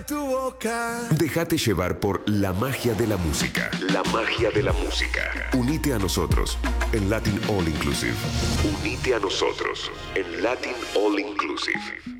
de tu boca. Déjate llevar por la magia de la música. La magia de la música. Unite a nosotros en Latin All Inclusive. Unite a nosotros en Latin All Inclusive.